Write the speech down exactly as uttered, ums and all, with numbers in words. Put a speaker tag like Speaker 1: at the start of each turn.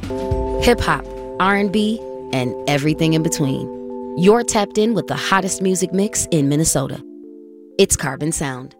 Speaker 1: Hip hop, R and B, and everything in between. You're tapped in with the hottest music mix in Minnesota. It's Carbon Sound.